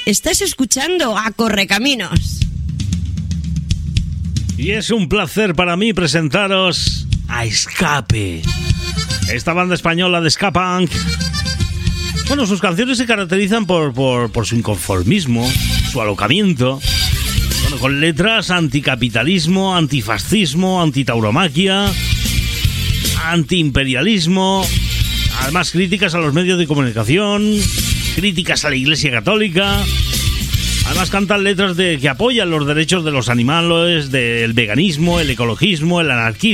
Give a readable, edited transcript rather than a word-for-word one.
Estás escuchando a Correcaminos. Y es un placer para mí presentaros a Escape, esta banda española de ska punk. Bueno, sus canciones se caracterizan por su inconformismo, su alocamiento. Bueno, con letras anticapitalismo, antifascismo, antitauromaquia, antiimperialismo. Además, críticas a los medios de comunicación, críticas a la Iglesia Católica. Además, cantan letras que apoyan los derechos de los animales, del veganismo, el ecologismo, el anarquismo.